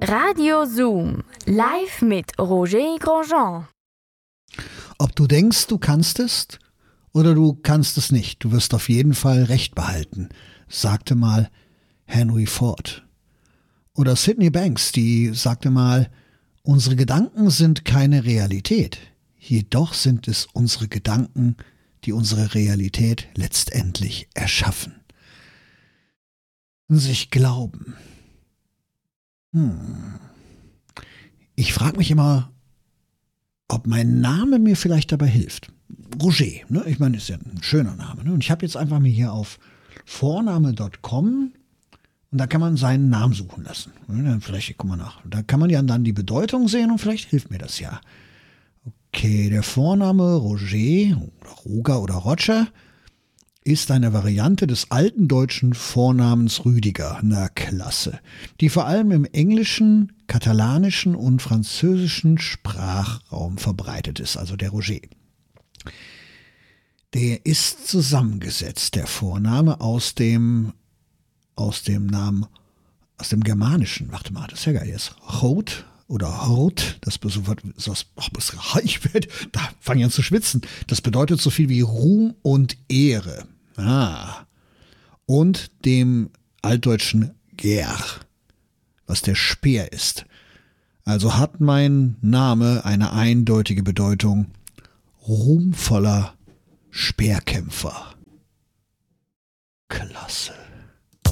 Radio Zoom, live mit Roger Grosjean. Ob du denkst, du kannst es oder du kannst es nicht, du wirst auf jeden Fall Recht behalten, sagte mal Henry Ford. Oder Sydney Banks, die sagte mal, unsere Gedanken sind keine Realität, jedoch sind es unsere Gedanken, die unsere Realität letztendlich erschaffen. Sich glauben. Ich frage mich immer, ob mein Name mir vielleicht dabei hilft. Roger, ne? Ich meine, ist ja ein schöner Name. Ne? Und ich habe jetzt einfach mir hier auf Vorname.com und da kann man seinen Namen suchen lassen. Vielleicht, guck mal nach. Da kann man ja dann die Bedeutung sehen und vielleicht hilft mir das ja. Okay, der Vorname Roger oder Roger oder Roger ist eine Variante des alten deutschen Vornamens Rüdiger. Na klasse. Die vor allem im englischen, katalanischen und französischen Sprachraum verbreitet ist, also der Roger. Der ist zusammengesetzt, der Vorname, aus dem Namen, aus dem Germanischen. Warte mal, das ist ja geil jetzt. Rot oder Rot, da fange ich an zu schwitzen. Das bedeutet so viel wie Ruhm und Ehre. Und dem altdeutschen Ger, was der Speer ist. Also hat mein Name eine eindeutige Bedeutung: ruhmvoller Speerkämpfer. Klasse.